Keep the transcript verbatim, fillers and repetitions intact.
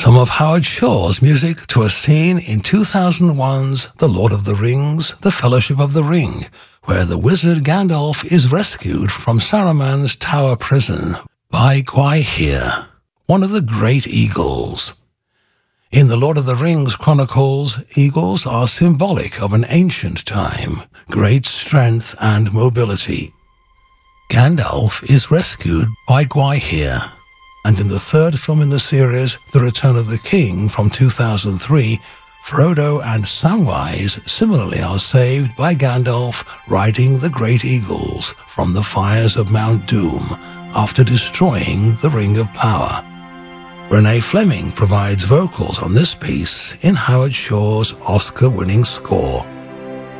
some of Howard Shore's music to a scene in two thousand one's The Lord of the Rings, The Fellowship of the Ring, where the wizard Gandalf is rescued from Saruman's tower prison by Gwaihir, one of the great eagles. In The Lord of the Rings chronicles, eagles are symbolic of an ancient time, great strength and mobility. Gandalf is rescued by Gwaihir, and in the third film in the series, The Return of the King from two thousand three, Frodo and Samwise similarly are saved by Gandalf riding the great eagles from the fires of Mount Doom after destroying the Ring of Power. Renee Fleming provides vocals on this piece in Howard Shore's Oscar-winning score.